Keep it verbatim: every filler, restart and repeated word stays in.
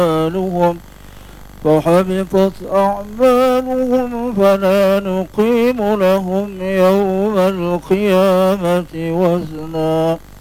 أعمالهم فحبطت أعمالهم فلا نقيم لهم يوم القيامة وزنا.